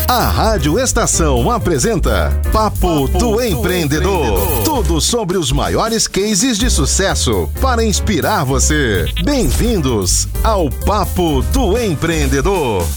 A Rádio Estação apresenta Papo do Empreendedor. Tudo sobre os maiores cases de sucesso para inspirar você. Bem-vindos ao Papo do Empreendedor.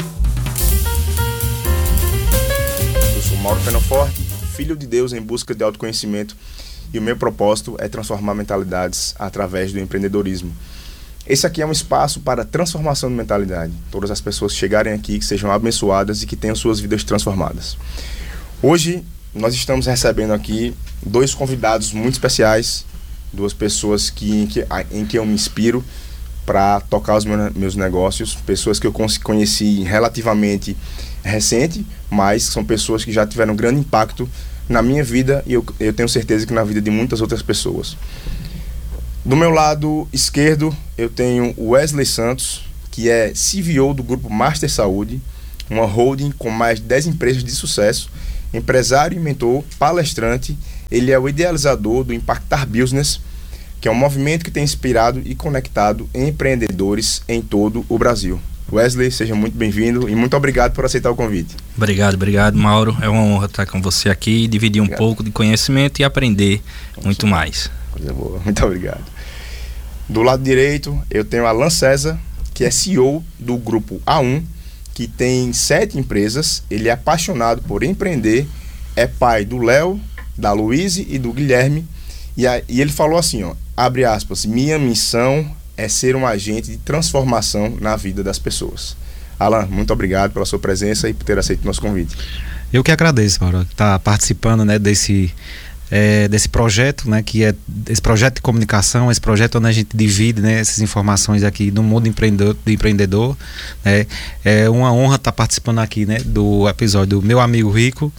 Eu sou Mauro Penoforte, filho de Deus em busca de autoconhecimento, e o meu propósito é transformar mentalidades através do empreendedorismo. Esse aqui é um espaço para transformação de mentalidade. Todas as pessoas que chegarem aqui, que sejam abençoadas e que tenham suas vidas transformadas. Hoje, nós estamos recebendo aqui dois convidados muito especiais, duas pessoas em que eu me inspiro para tocar os meus negócios, pessoas que eu conheci relativamente recente, mas são pessoas que já tiveram um grande impacto na minha vida e eu tenho certeza que na vida de muitas outras pessoas. Do meu lado esquerdo, eu tenho o Wesley Santos, que é CVO do Grupo Master Saúde, uma holding com mais de 10 empresas de sucesso, empresário e mentor, palestrante. Ele é o idealizador do Impactar Business, que é um movimento que tem inspirado e conectado empreendedores em todo o Brasil. Wesley, seja muito bem-vindo e muito obrigado por aceitar o convite. Obrigado, Mauro. É uma honra estar com você aqui, dividir um pouco de conhecimento e aprender muito mais. Coisa boa, muito obrigado. Do lado direito, eu tenho Alan César, que é CEO do Grupo A1, que tem 7 empresas. Ele é apaixonado por empreender, é pai do Léo, da Luíse e do Guilherme. E ele falou assim, abre aspas, minha missão é ser um agente de transformação na vida das pessoas. Alan, muito obrigado pela sua presença e por ter aceito o nosso convite. Eu que agradeço, Mauro, estar participando, né, desse projeto, né, que é esse projeto de comunicação, esse projeto onde a gente divide, né, essas informações aqui do mundo empreendedor, né. É uma honra estar participando aqui, né, do episódio do Meu Amigo Rico,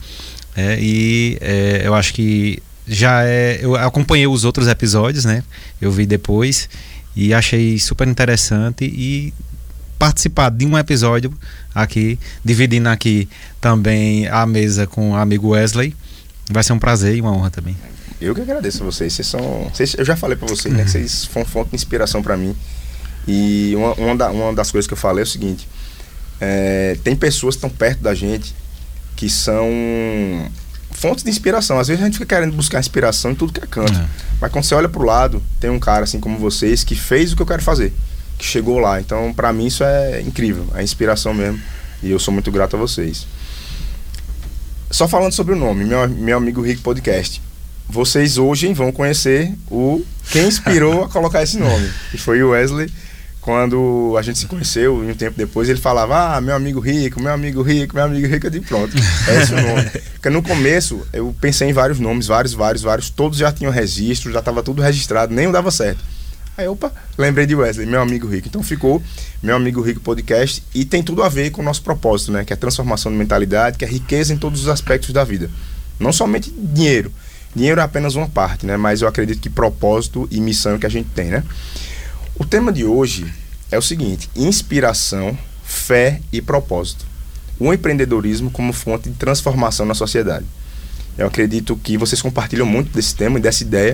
eu acho que eu acompanhei os outros episódios, né, eu vi depois e achei super interessante e participar de um episódio aqui, dividindo aqui também a mesa com o amigo Wesley. Vai ser um prazer e uma honra também. Eu que agradeço a vocês. Eu já falei para vocês, né, que vocês foram fonte de inspiração para mim. E uma das coisas que eu falei é o seguinte: tem pessoas que estão perto da gente que são fontes de inspiração. Às vezes a gente fica querendo buscar inspiração em tudo que é canto. Mas quando você olha pro lado, tem um cara assim como vocês que fez o que eu quero fazer, que chegou lá. Então, para mim, isso é incrível. É inspiração mesmo. E eu sou muito grato a vocês. Só falando sobre o nome, meu Amigo Rico Podcast. Vocês hoje vão conhecer quem inspirou a colocar esse nome, que foi o Wesley. Quando a gente se conheceu, e um tempo depois, ele falava, meu amigo rico, meu amigo rico, meu amigo rico. Eu digo, pronto, é esse o nome. Porque no começo, eu pensei em vários nomes, vários, todos já tinham registro, já estava tudo registrado, nenhum dava certo. Aí, lembrei de Wesley, Meu Amigo Rico. Então ficou Meu Amigo Rico Podcast e tem tudo a ver com o nosso propósito, né? Que é a transformação de mentalidade, que é riqueza em todos os aspectos da vida. Não somente dinheiro. Dinheiro é apenas uma parte, né? Mas eu acredito que propósito e missão que a gente tem, né? O tema de hoje é o seguinte: inspiração, fé e propósito. O empreendedorismo como fonte de transformação na sociedade. Eu acredito que vocês compartilham muito desse tema e dessa ideia.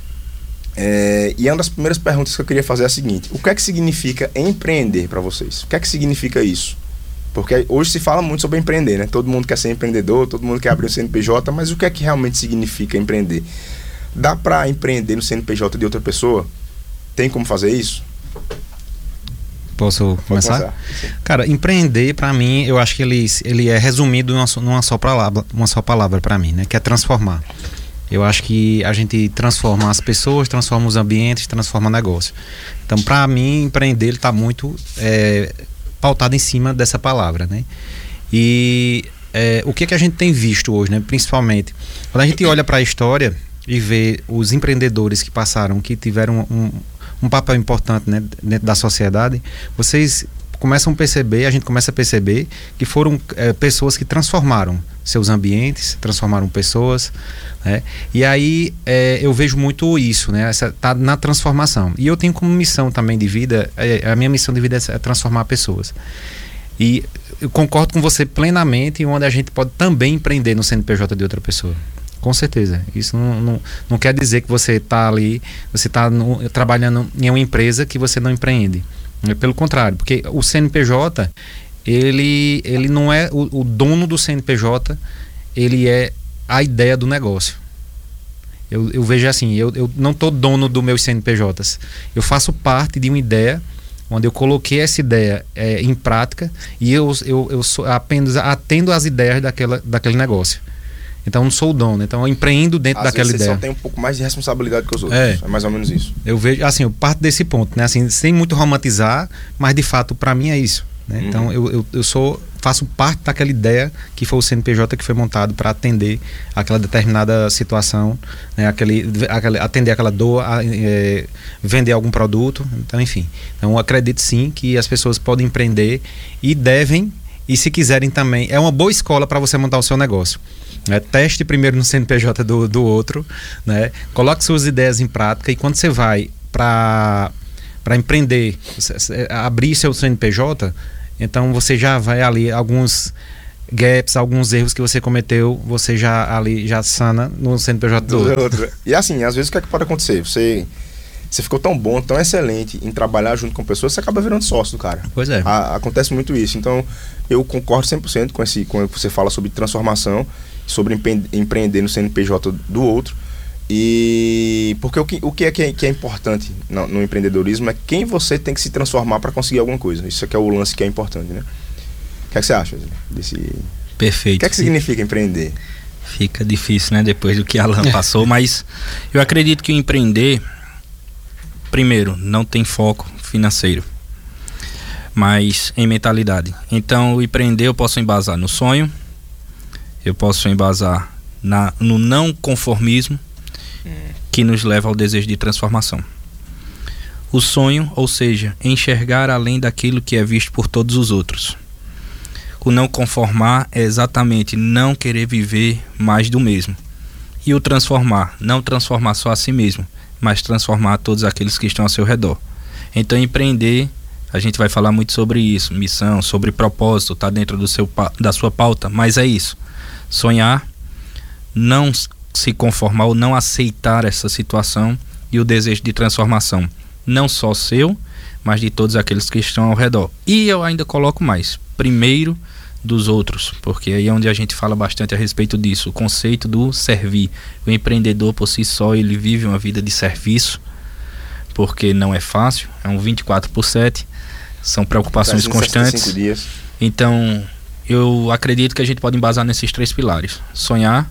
E uma das primeiras perguntas que eu queria fazer é a seguinte: o que é que significa empreender para vocês? O que é que significa isso? Porque hoje se fala muito sobre empreender, né? Todo mundo quer ser empreendedor, todo mundo quer abrir um CNPJ, mas o que é que realmente significa empreender? Dá para empreender no CNPJ de outra pessoa? Tem como fazer isso? Posso começar? Cara, empreender para mim, eu acho que ele é resumido numa só palavra para mim, né? Que é transformar. Eu acho que a gente transforma as pessoas, transforma os ambientes, transforma o negócio. Então, para mim, empreender está muito pautado em cima dessa palavra, né? E o que a gente tem visto hoje, né? Principalmente, quando a gente olha para a história e vê os empreendedores que passaram, que tiveram um papel importante, né, dentro da sociedade, vocês começam a perceber, a gente começa a perceber que foram pessoas que transformaram seus ambientes, transformaram pessoas, né? E aí eu vejo muito isso, né? Tá na transformação. E eu tenho como missão também de vida, a minha missão de vida é transformar pessoas. E eu concordo com você plenamente, onde a gente pode também empreender no CNPJ de outra pessoa. Com certeza. Isso não quer dizer que você está ali, você está trabalhando em uma empresa que você não empreende. Pelo contrário, porque o CNPJ ele não é o dono do CNPJ, ele é a ideia do negócio. Eu vejo assim, eu não estou dono dos meus CNPJs. Eu faço parte de uma ideia onde eu coloquei essa ideia em prática e eu apenas atendo às ideias daquele negócio. Então eu não sou o dono, então eu empreendo dentro daquela ideia. Você só tem um pouco mais de responsabilidade que os outros. É mais ou menos isso. Eu vejo, assim, eu parto desse ponto, né? Assim, sem muito romantizar, mas de fato para mim é isso. Né? Então eu faço parte daquela ideia que foi o CNPJ que foi montado para atender aquela determinada situação, né? Atender aquela dor, vender algum produto, então enfim. Então eu acredito sim que as pessoas podem empreender e devem, e se quiserem também, é uma boa escola para você montar o seu negócio. Teste primeiro no CNPJ do outro, né? Coloque suas ideias em prática e quando você vai para empreender, abrir seu CNPJ, então você já vai ali alguns gaps, alguns erros que você cometeu, você já sana no CNPJ do outro. E assim, às vezes o que é que pode acontecer? Você ficou tão bom, tão excelente em trabalhar junto com pessoas, você acaba virando sócio do cara. Pois é. Acontece muito isso. Então, eu concordo 100% com o que você fala sobre transformação, sobre empreender no CNPJ do outro. E porque o que é importante no empreendedorismo é quem você tem que se transformar para conseguir alguma coisa. Isso aqui é o lance que é importante, né? O que é que você acha desse... Perfeito. O que é que significa empreender? Fica difícil, né? Depois do que Alan passou, mas eu acredito que o empreender, primeiro, não tem foco financeiro, mas em mentalidade. Então, o empreender eu posso embasar no sonho, eu posso embasar no não conformismo, que nos leva ao desejo de transformação. O sonho, ou seja, enxergar além daquilo que é visto por todos os outros. O não conformar é exatamente não querer viver mais do mesmo. E o transformar, não transformar só a si mesmo, mas transformar todos aqueles que estão ao seu redor. Então empreender, a gente vai falar muito sobre isso, missão, sobre propósito, está dentro da sua pauta, mas é isso. Sonhar, não se conformar ou não aceitar essa situação e o desejo de transformação, não só seu, mas de todos aqueles que estão ao redor. E eu ainda coloco mais, primeiro dos outros, porque aí é onde a gente fala bastante a respeito disso, o conceito do servir. O empreendedor por si só, ele vive uma vida de serviço, porque não é fácil, é um 24/7, são preocupações constantes. Dias. Então, eu acredito que a gente pode embasar nesses 3 pilares: sonhar,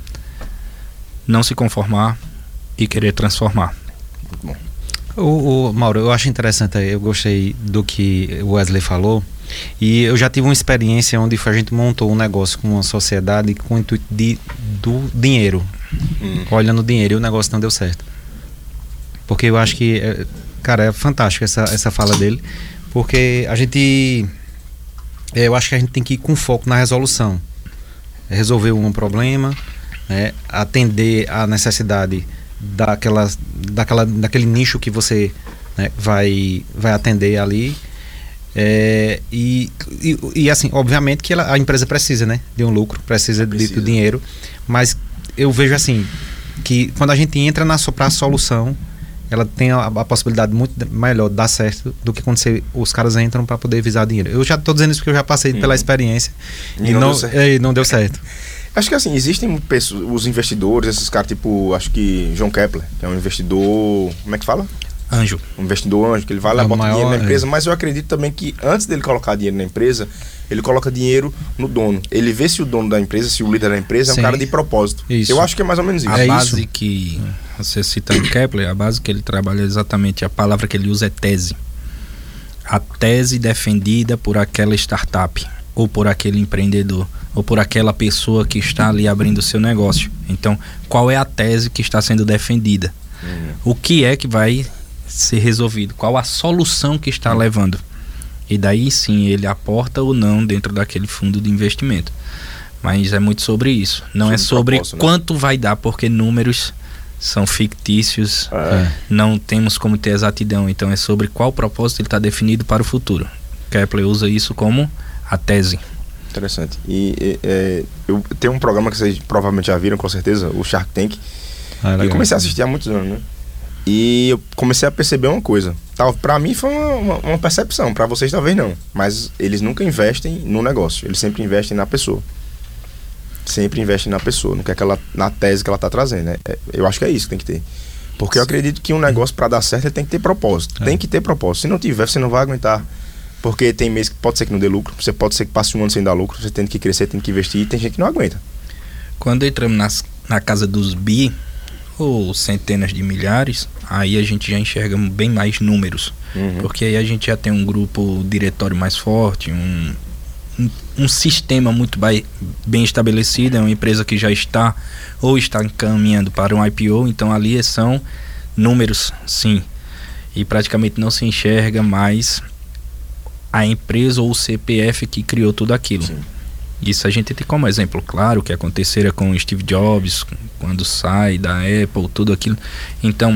não se conformar e querer transformar. Muito bom. Mauro, eu acho interessante, eu gostei do que o Wesley falou, e eu já tive uma experiência onde a gente montou um negócio com uma sociedade com o intuito do dinheiro, olhando o dinheiro, e o negócio não deu certo. Porque eu acho que, cara, é fantástico essa fala dele, porque eu acho que a gente tem que ir com foco na resolução, resolver um problema, né, atender a necessidade daquele nicho que você, né, vai atender ali, e assim, obviamente que a empresa precisa, né, de um lucro, precisa do dinheiro, mas eu vejo assim que quando a gente entra para a solução, ela tem a possibilidade muito melhor de dar certo do que quando os caras entram para poder visar dinheiro. Eu já estou dizendo isso porque eu já passei pela experiência e não deu certo. Acho que assim, existem os investidores, esses caras tipo, acho que João Kepler, que é um investidor, como é que fala? Anjo. Um investidor anjo, que ele vai lá, bota dinheiro na empresa, mas eu acredito também que antes dele colocar dinheiro na empresa, ele coloca dinheiro no dono. Ele vê se o dono da empresa, se o líder da empresa é um cara de propósito. Isso. Eu acho que é mais ou menos isso. A base que você cita no Kepler, a base que ele trabalha exatamente, a palavra que ele usa é tese. A tese defendida por aquela startup, ou por aquele empreendedor, ou por aquela pessoa que está ali abrindo o seu negócio. Então, qual é a tese que está sendo defendida? O que é que vai ser resolvido? Qual a solução que está levando? E daí sim ele aporta ou não dentro daquele fundo de investimento. Mas é muito sobre isso. Não é sobre quanto vai dar, porque números são fictícios, não temos como ter exatidão. Então é sobre qual propósito ele está definido para o futuro. Kepler usa isso como a tese. Interessante. E eu tenho um programa que vocês provavelmente já viram, com certeza, o Shark Tank. Eu comecei a assistir há muitos anos, né? E eu comecei a perceber uma coisa. Pra mim foi uma percepção, pra vocês talvez não. Mas eles nunca investem no negócio, eles sempre investem na pessoa. Sempre investem na pessoa, no que é na tese que ela tá trazendo, né? Eu acho que é isso que tem que ter. Porque eu acredito que um negócio pra dar certo ele tem que ter propósito. Tem que ter propósito. Se não tiver, você não vai aguentar. Porque tem mês que pode ser que não dê lucro, você pode ser que passe um ano sem dar lucro, você tem que crescer, tem que investir, e tem gente que não aguenta. Quando entramos na casa dos bi, ou centenas de milhares, aí a gente já enxerga bem mais números. Porque aí a gente já tem um grupo diretório mais forte, um sistema muito bem estabelecido, é uma empresa que já está ou está caminhando para um IPO, então ali são números, sim. E praticamente não se enxerga mais a empresa ou o CPF que criou tudo aquilo. Sim. Isso a gente tem como exemplo claro que acontecera com o Steve Jobs quando sai da Apple, tudo aquilo. Então,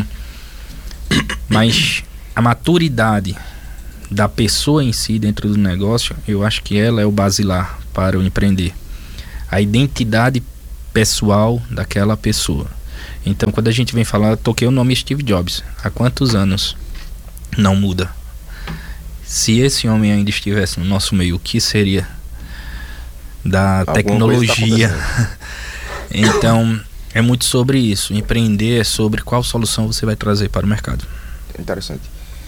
mas a maturidade da pessoa em si dentro do negócio, eu acho que ela é o basilar para o empreender. A identidade pessoal daquela pessoa. Então, quando a gente vem falar, eu toquei o nome Steve Jobs. Há quantos anos? Não muda. Se esse homem ainda estivesse no nosso meio, o que seria da tecnologia? Então, é muito sobre isso. Empreender é sobre qual solução você vai trazer para o mercado. Interessante.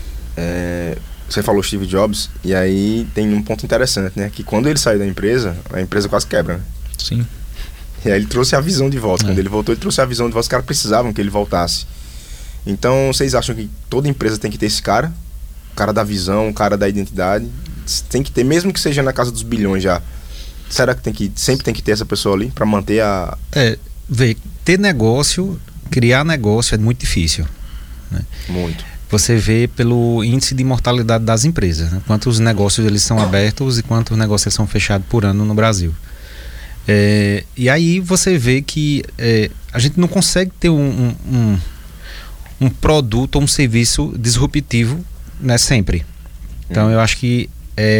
Você falou Steve Jobs, e aí tem um ponto interessante, né? Que quando ele saiu da empresa, a empresa quase quebra, né? Sim. E aí ele trouxe a visão de volta. Quando ele voltou, ele trouxe a visão de volta. Os caras precisavam que ele voltasse. Então, vocês acham que toda empresa tem que ter esse cara? O cara da visão, o cara da identidade. Tem que ter, mesmo que seja na casa dos bilhões já. Será que sempre tem que ter essa pessoa ali para manter a... ter negócio, criar negócio é muito difícil, né? Muito. Você vê pelo índice de mortalidade das empresas, né? Quantos negócios eles são abertos e quantos negócios eles são fechados por ano no Brasil. E aí você vê que a gente não consegue ter um produto ou um serviço disruptivo, né, sempre. Então eu acho que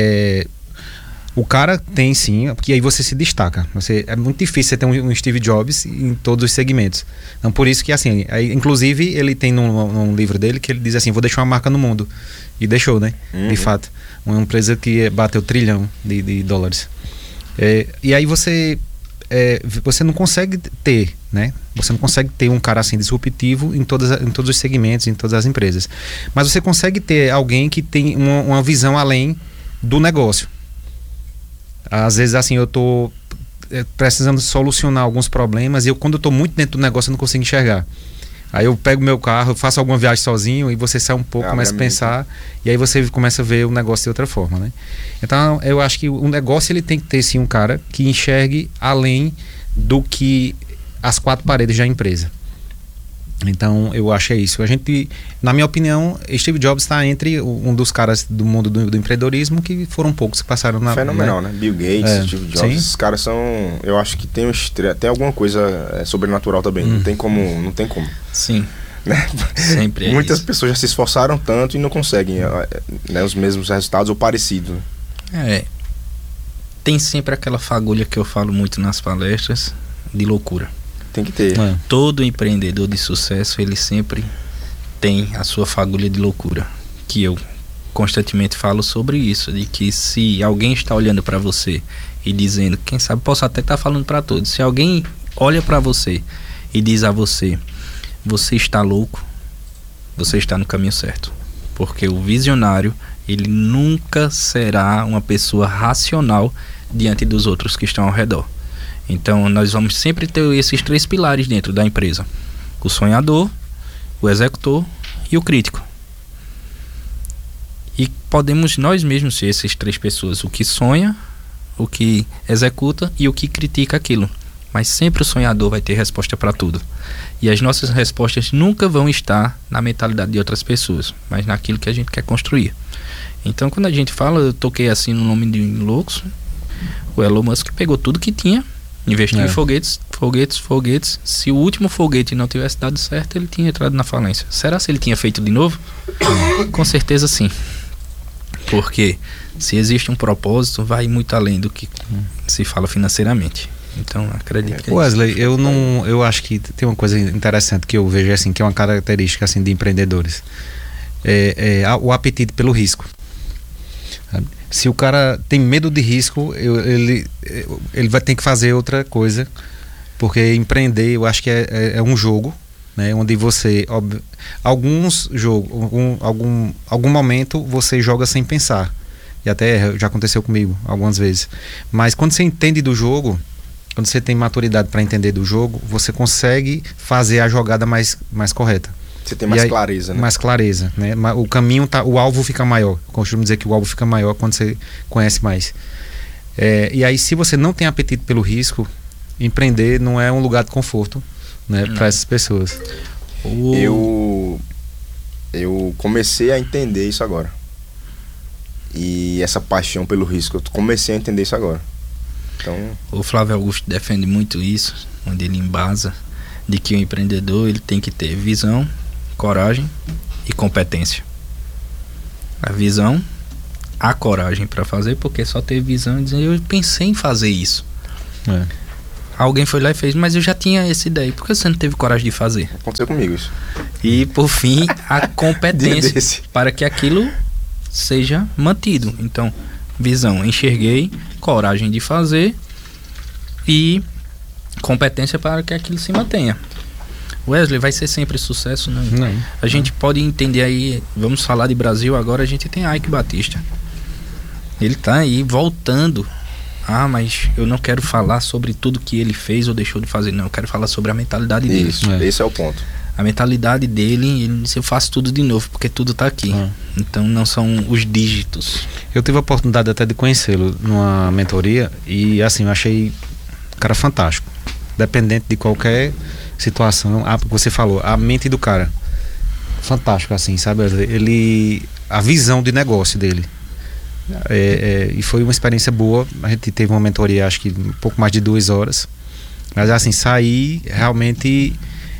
o cara tem sim, porque aí você se destaca. É muito difícil você ter um Steve Jobs em todos os segmentos. Então por isso que assim, inclusive ele tem num livro dele que ele diz assim, vou deixar uma marca no mundo. E deixou, né? De fato. Uma empresa que bateu $1 trilhão de dólares. E aí você não consegue ter, né? Você não consegue ter um cara assim disruptivo em todos os segmentos, em todas as empresas. Mas você consegue ter alguém que tem uma visão além do negócio. Às vezes assim, eu tô precisando solucionar alguns problemas e quando eu tô muito dentro do negócio eu não consigo enxergar. Aí eu pego meu carro, eu faço alguma viagem sozinho e você sai um pouco, começa a pensar e aí você começa a ver o negócio de outra forma, né? Então eu acho que o negócio ele tem que ter sim um cara que enxergue além do que as quatro paredes da empresa. Então eu acho que é isso. A gente, na minha opinião, Steve Jobs está entre um dos caras do mundo do empreendedorismo que foram poucos que passaram na... Fenomenal, né? Bill Gates, Steve Jobs, sim. Esses caras são... Eu acho que tem alguma coisa sobrenatural também. Não tem como. Sim. Né? Sempre Muitas pessoas já se esforçaram tanto e não conseguem né, os mesmos resultados ou parecidos. Tem sempre aquela fagulha que eu falo muito nas palestras de loucura. Tem que ter. Todo empreendedor de sucesso, ele sempre tem a sua fagulha de loucura. Que eu constantemente falo sobre isso. De que se alguém está olhando para você e dizendo, quem sabe posso até estar falando para todos. Se alguém olha para você e diz a você, você está louco, você está no caminho certo. Porque o visionário, ele nunca será uma pessoa racional diante dos outros que estão ao redor. Então nós vamos sempre ter esses 3 pilares dentro da empresa: o sonhador, o executor e o crítico. E podemos nós mesmos ser essas 3 pessoas: o que sonha, o que executa e o que critica aquilo. Mas sempre o sonhador vai ter resposta para tudo. E as nossas respostas nunca vão estar na mentalidade de outras pessoas, mas naquilo que a gente quer construir. Então quando a gente fala, eu toquei assim no nome de loucos, o Elon Musk pegou tudo que tinha, investiu em foguetes. Se o último foguete não tivesse dado certo, ele tinha entrado na falência. Será se ele tinha feito de novo? Com certeza sim. Porque se existe um propósito, vai muito além do que se fala financeiramente. Então, acredito que Wesley, eu acho que tem uma coisa interessante que eu vejo assim, que é uma característica assim de empreendedores. O apetite pelo risco. Se o cara tem medo de risco, ele vai ter que fazer outra coisa, porque empreender, eu acho que é um jogo, né, onde você, algum momento você joga sem pensar, e até já aconteceu comigo algumas vezes, mas quando você entende do jogo, quando você tem maturidade para entender do jogo, você consegue fazer a jogada mais correta. Você tem mais clareza, né? Mais clareza, né? O caminho o alvo fica maior. Eu costumo dizer que o alvo fica maior quando você conhece mais. E aí, se você não tem apetite pelo risco, empreender não é um lugar de conforto, né, para essas pessoas. Eu comecei a entender isso agora. E essa paixão pelo risco, eu comecei a entender isso agora. Então, o Flávio Augusto defende muito isso, onde ele embasa de que o empreendedor ele tem que ter visão, coragem e competência. A visão, a coragem para fazer, porque só ter visão e dizer, eu pensei em fazer isso. Alguém foi lá e fez, mas eu já tinha essa ideia, por que você não teve coragem de fazer? Aconteceu comigo isso. E por fim, a competência para que aquilo seja mantido. Então, visão, enxerguei, coragem de fazer e competência para que aquilo se mantenha. Wesley, vai ser sempre sucesso? Não. A gente pode entender aí, vamos falar de Brasil agora, a gente tem Ike Batista. Ele tá aí voltando. Mas eu não quero falar sobre tudo que ele fez ou deixou de fazer, não. Eu quero falar sobre a mentalidade dele. Isso, esse é o ponto. A mentalidade dele, ele disse, eu faço tudo de novo, porque tudo tá aqui. Então não são os dígitos. Eu tive a oportunidade até de conhecê-lo numa mentoria e assim, eu achei um cara fantástico. Dependente de qualquer situação, você falou, a mente do cara, fantástico assim, sabe? A visão de negócio dele. E foi uma experiência boa. A gente teve uma mentoria, acho que um pouco mais de 2 horas. Mas assim, saí realmente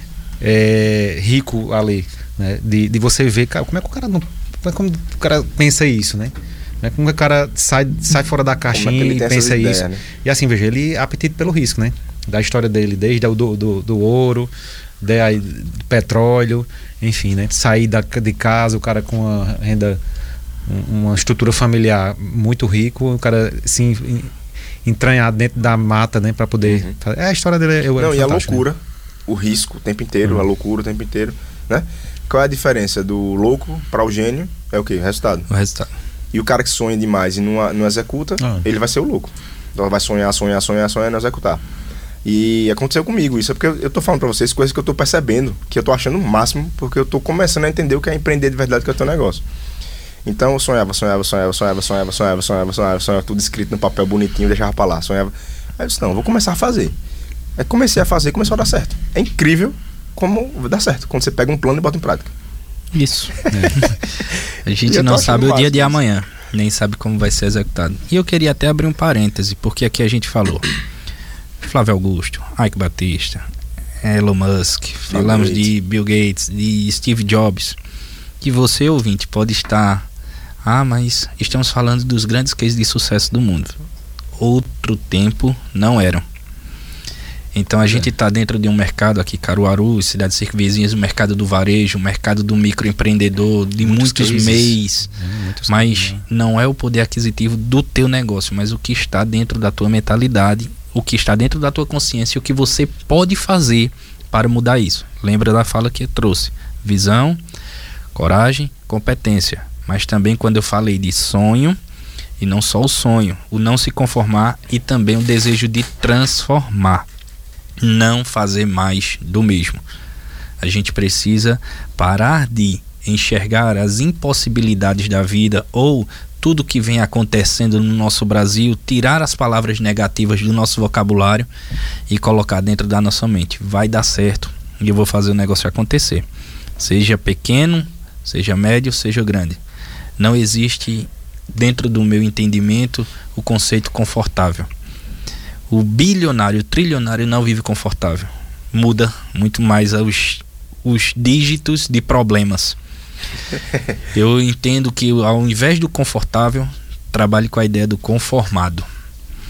rico ali, né? De você ver, cara, como é que o cara não. Como o cara pensa isso, né? Como é que o cara sai fora da caixinha e pensa isso. Né? E assim, veja, ele apetite pelo risco, né? Da história dele, desde do ouro, do petróleo, enfim, né? Sair de casa, o cara com uma renda, uma estrutura familiar muito rico, o cara assim entranhado dentro da mata, né, para poder fazer. A história dele e a loucura, né? O risco o tempo inteiro, a loucura o tempo inteiro, né? Qual é a diferença do louco para o gênio? É o quê? O resultado. E o cara que sonha demais e não executa, ele vai ser o louco. Então vai sonhar e não executar. E aconteceu comigo isso, é porque eu tô falando pra vocês coisas que eu tô percebendo, que eu tô achando o máximo, porque eu tô começando a entender o que é empreender de verdade, que é o teu negócio. Então eu sonhava, tudo escrito no papel bonitinho, deixava pra lá, sonhava. Aí eu disse, não, vou começar a fazer. Aí comecei a fazer e começou a dar certo. É incrível como dá certo, quando você pega um plano e bota em prática. Isso. A gente não sabe o dia de amanhã, nem sabe como vai ser executado. E eu queria até abrir um parêntese, porque aqui a gente falou Flávio Augusto, Ike Batista, Elon Musk, falamos de Bill Gates, de Steve Jobs, que você, ouvinte, pode estar, mas estamos falando dos grandes cases de sucesso do mundo. Outro tempo não eram. Então a gente está dentro de um mercado aqui, Caruaru, cidades circunvizinhas, o mercado do varejo, o mercado do microempreendedor, de muitos MEIs, mas não é o poder aquisitivo do teu negócio, mas o que está dentro da tua mentalidade, o que está dentro da tua consciência e o que você pode fazer para mudar isso. Lembra da fala que eu trouxe? Visão, coragem, competência. Mas também quando eu falei de sonho, e não só o sonho, o não se conformar e também o desejo de transformar. Não fazer mais do mesmo. A gente precisa parar de enxergar as impossibilidades da vida ou tudo que vem acontecendo no nosso Brasil, tirar as palavras negativas do nosso vocabulário e colocar dentro da nossa mente. Vai dar certo e eu vou fazer o negócio acontecer. Seja pequeno, seja médio, seja grande. Não existe, dentro do meu entendimento, o conceito confortável. O bilionário, o trilionário não vive confortável. Muda muito mais os dígitos de problemas. Eu entendo que ao invés do confortável, trabalhe com a ideia do conformado.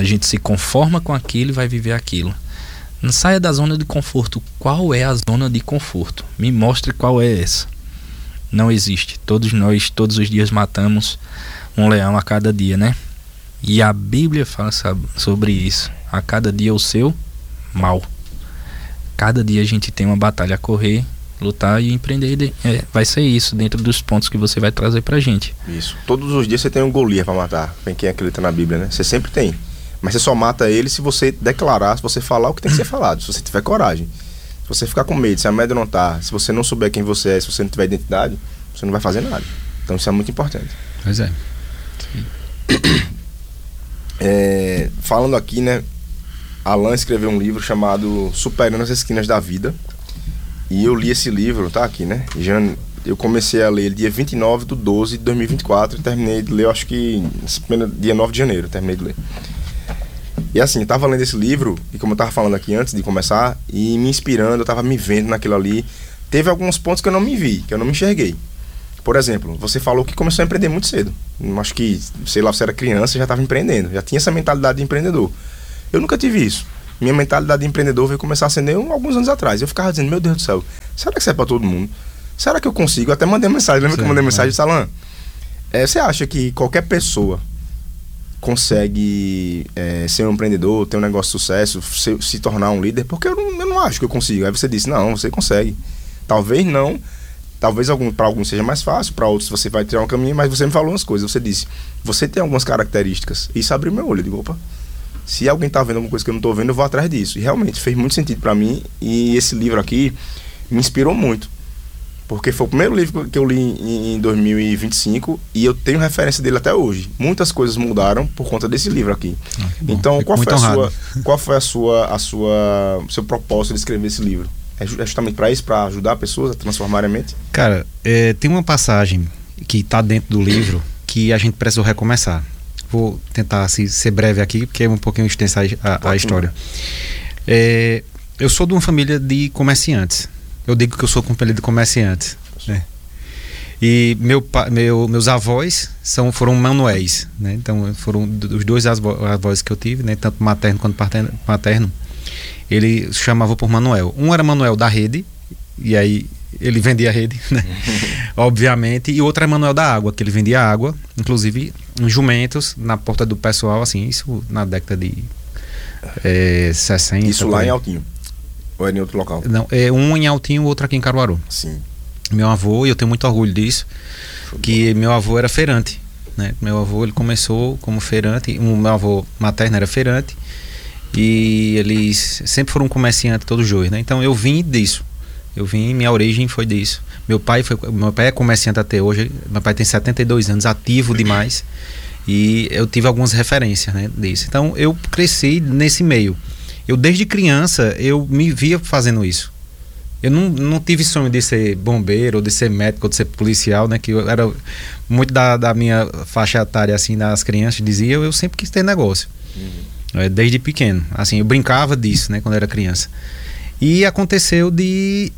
A gente se conforma com aquilo e vai viver aquilo. Não saia da zona de conforto. Qual é a zona de conforto? Me mostre qual é essa. Não existe. Todos nós, todos os dias matamos um leão a cada dia, né? E a Bíblia fala sobre isso. A cada dia o seu mal. Cada dia a gente tem uma batalha a correr, lutar e empreender. Vai ser isso, dentro dos pontos que você vai trazer pra gente. Isso. Todos os dias você tem um Golias pra matar. Tem quem acredita na Bíblia, né? Você sempre tem. Mas você só mata ele se você declarar, se você falar o que tem que ser falado, se você tiver coragem. Se você ficar com medo, se amedrontar, se você não souber quem você é, se você não tiver identidade, você não vai fazer nada. Então isso é muito importante. Pois é. Falando aqui, né? Alan escreveu um livro chamado Superando as Esquinas da Vida. E eu li esse livro, tá aqui, né? Eu comecei a ler ele dia 29/12/2024 e terminei de ler, acho que dia 9 de janeiro, terminei de ler. E assim, eu tava lendo esse livro, e como eu tava falando aqui antes de começar, e me inspirando, eu tava me vendo naquilo ali. Teve alguns pontos que eu não me vi, que eu não me enxerguei. Por exemplo, você falou que começou a empreender muito cedo. Acho que, sei lá, você era criança e já estava empreendendo, já tinha essa mentalidade de empreendedor. Eu nunca tive isso. Minha mentalidade de empreendedor veio começar a acender alguns anos atrás. Eu ficava dizendo, meu Deus do céu, será que isso é pra todo mundo? Será que eu consigo? Eu até mandei mensagem, lembra que eu mandei mensagem e disse, Alan, você acha que qualquer pessoa consegue ser um empreendedor, ter um negócio de sucesso, se tornar um líder? Porque eu não acho que eu consigo. Aí você disse, não, você consegue. Talvez não, talvez para alguns seja mais fácil, para outros você vai ter um caminho, mas você me falou umas coisas. Você disse, você tem algumas características. Isso abriu meu olho. Eu digo, opa, se alguém tá vendo alguma coisa que eu não tô vendo, eu vou atrás disso. E realmente fez muito sentido para mim, e esse livro aqui me inspirou muito. Porque foi o primeiro livro que eu li em 2025 e eu tenho referência dele até hoje. Muitas coisas mudaram por conta desse livro aqui. Então, qual foi o seu propósito de escrever esse livro? É justamente para isso, para ajudar pessoas a transformarem a mente? Cara, tem uma passagem que está dentro do livro que a gente precisou recomeçar. Vou tentar ser breve aqui, porque é um pouquinho extensa a história. Eu sou de uma família de comerciantes. Eu digo que eu sou companheiro de comerciantes, né? E meus avós foram Manuéis, né? Então foram os dois avós que eu tive, né? Tanto materno quanto paterno. Ele chamava por Manuel. Um era Manuel da rede, e aí ele vendia a rede, né? Obviamente. E outro é Manuel da água, que ele vendia água, inclusive em jumentos, na porta do pessoal, assim, isso na década de 60. Isso lá em Altinho? Ou é em outro local? Não, um em Altinho, outro aqui em Caruaru. Sim. Meu avô, e eu tenho muito orgulho disso, que meu avô era feirante, né? Meu avô, ele começou como feirante, meu avô materno era feirante, e eles sempre foram comerciantes todos os dois, né? Então eu vim disso. Minha origem foi disso. Meu pai é comerciante até hoje. Meu pai tem 72 anos, ativo demais. E eu tive algumas referências, né, disso. Então eu cresci nesse meio. Eu desde criança eu me via fazendo isso. Eu não tive sonho de ser bombeiro, ou de ser médico, ou de ser policial, né? Que eu era muito da minha faixa etária, assim, das crianças dizia, eu sempre quis ter negócio. Desde pequeno. Assim, eu brincava disso, né? Quando eu era criança. E aconteceu de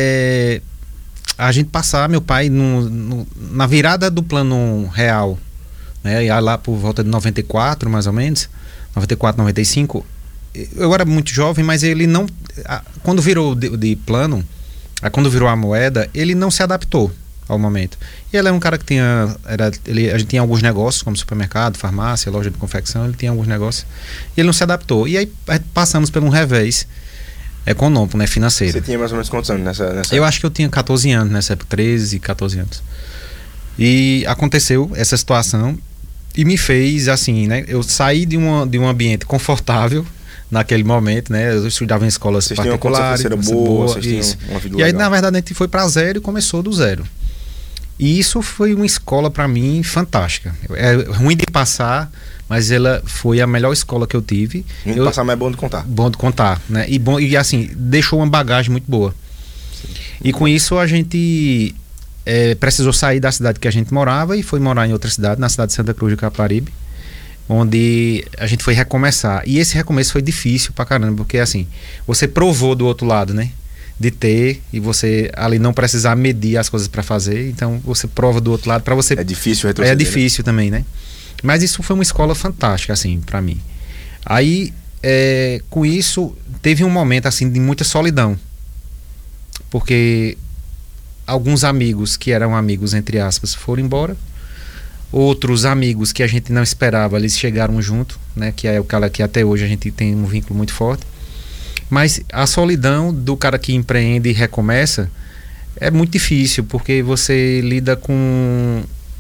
a gente passar, meu pai, na virada do plano real, né? E lá por volta de 94, mais ou menos, 94, 95, eu era muito jovem, mas ele não... Quando virou de plano, quando virou a moeda, ele não se adaptou ao momento. E ele era um cara que a gente tinha alguns negócios, como supermercado, farmácia, loja de confecção, ele tinha alguns negócios, e ele não se adaptou. E aí passamos por um revés econômico, né, financeiro. Você tinha mais ou menos quantos anos nessa Eu acho que eu tinha 14 anos nessa época, 13, 14 anos. E aconteceu essa situação e me fez assim, né, eu saí de um ambiente confortável naquele momento, né, eu estudava em escolas particulares. Vocês tinham uma boa, vocês tinham uma vida legal. E aí, na verdade, a gente foi para zero e começou do zero. E isso foi uma escola para mim fantástica. É ruim de passar, mas ela foi a melhor escola que eu tive. Ruim de passar, mas é bom de contar. Bom de contar, né? E assim, deixou uma bagagem muito boa. Sim. E com isso a gente precisou sair da cidade que a gente morava e foi morar em outra cidade, na cidade de Santa Cruz de Caparibe, onde a gente foi recomeçar. E esse recomeço foi difícil pra caramba, porque assim, você provou do outro lado, né? De ter, e você ali não precisar medir as coisas para fazer, então você prova do outro lado para você. É difícil retroceder. É difícil, né? Também, né? Mas isso foi uma escola fantástica, assim, para mim. Aí, com isso, teve um momento assim de muita solidão. Porque alguns amigos que eram amigos, entre aspas, foram embora. Outros amigos que a gente não esperava, eles chegaram junto, né? Que é o cara que até hoje a gente tem um vínculo muito forte. Mas a solidão do cara que empreende e recomeça é muito difícil, porque você lida com...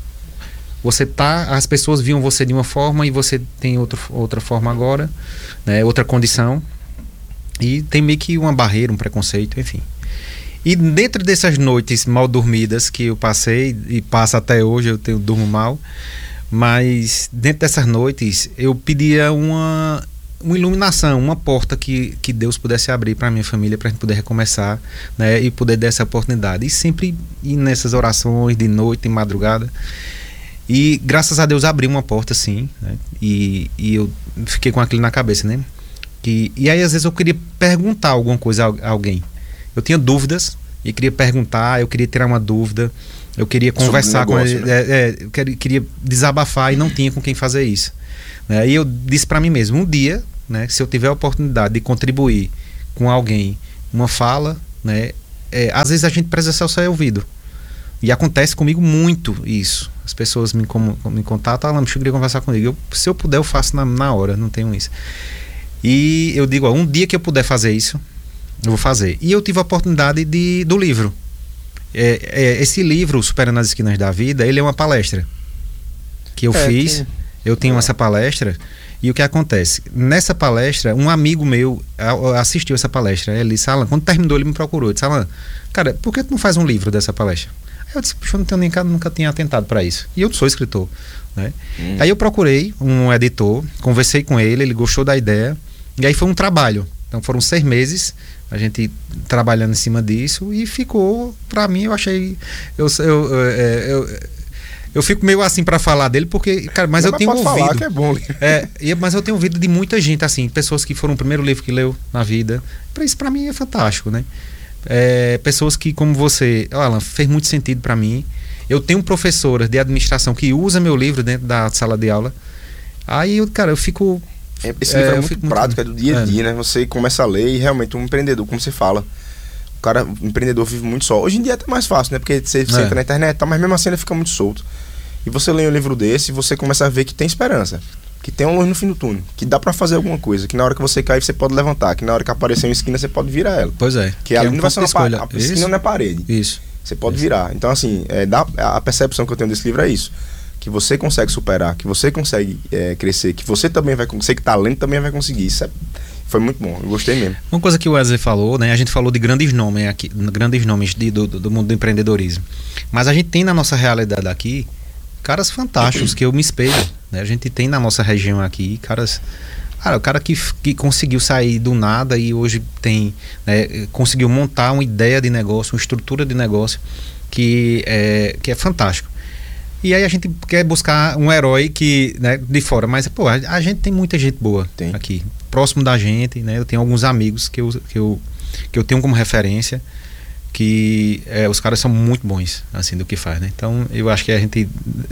as pessoas viam você de uma forma e você tem outra forma agora, né? Outra condição. E tem meio que uma barreira, um preconceito, enfim. E dentro dessas noites mal dormidas que eu passei, e passa até hoje, eu durmo mal, mas dentro dessas noites eu pedia uma iluminação, uma porta que Deus pudesse abrir para minha família, para a gente poder recomeçar, né, e poder dar essa oportunidade. E sempre ir nessas orações de noite, de madrugada. E graças a Deus abriu uma porta, sim, né, e eu fiquei com aquilo na cabeça, né? E aí às vezes eu queria perguntar alguma coisa a alguém. Eu tinha dúvidas e queria perguntar, eu queria tirar uma dúvida, eu queria conversar com ele, né? Eu queria desabafar e não tinha com quem fazer isso. Aí eu disse para mim mesmo, um dia, né, se eu tiver a oportunidade de contribuir com alguém, uma fala, né, às vezes a gente precisa ser ouvido. E acontece comigo muito isso. As pessoas me contatam, eu queria conversar comigo. Se eu puder, eu faço na hora, não tenho isso. E eu digo, um dia que eu puder fazer isso, eu vou fazer. E eu tive a oportunidade do livro. Esse livro, Superando as Esquinas da Vida, ele é uma palestra que eu fiz. Eu tenho essa palestra. E o que acontece? Nessa palestra, um amigo meu assistiu essa palestra. Ele disse, Alan, quando terminou, ele me procurou. Ele disse, Alan, cara, por que tu não faz um livro dessa palestra? Aí eu disse, puxa, eu nunca tinha atentado para isso. E eu sou escritor, né? Aí eu procurei um editor, conversei com ele, ele gostou da ideia. E aí foi um trabalho. Então foram 6 meses a gente trabalhando em cima disso e ficou, pra mim, eu achei... Eu fico meio assim pra falar dele, porque, cara, mas eu tenho ouvido... falar que é bom. Mas eu tenho ouvido de muita gente, assim, pessoas que foram o primeiro livro que leu na vida. Isso pra mim é fantástico, né? Pessoas que, como você, Alan, fez muito sentido pra mim. Eu tenho professoras de administração que usam meu livro dentro da sala de aula. Aí, eu fico... Esse livro é muito prático, é do dia a dia, né? Você começa a ler e realmente um empreendedor, como você fala, o empreendedor vive muito só. Hoje em dia é até mais fácil, né? Porque você entra na internet, mas mesmo assim ele fica muito solto. E você lê um livro desse e você começa a ver que tem esperança, que tem uma luz no fim do túnel, que dá pra fazer alguma coisa, que na hora que você cair você pode levantar, que na hora que aparecer uma esquina você pode virar ela. Pois é. Que ali não vai ser uma esquina, não é parede. Isso. Você pode virar. Então, assim, a percepção que eu tenho desse livro é isso. Que você consegue superar, que você consegue crescer, que você também vai conseguir, que tá lendo também vai conseguir. Isso foi muito bom, eu gostei mesmo. Uma coisa que o Wesley falou, né? A gente falou de grandes nomes aqui, grandes nomes do mundo do empreendedorismo. Mas a gente tem na nossa realidade aqui caras fantásticos que eu me espelho, né? A gente tem na nossa região aqui caras... Cara, o cara que conseguiu sair do nada e hoje tem, né, conseguiu montar uma ideia de negócio, uma estrutura de negócio que é fantástico. E aí a gente quer buscar um herói que, né, de fora, mas pô, a gente tem muita gente boa aqui, próximo da gente, né? Eu tenho alguns amigos que eu tenho como referência, que os caras são muito bons, assim, do que faz, né? Então eu acho que a gente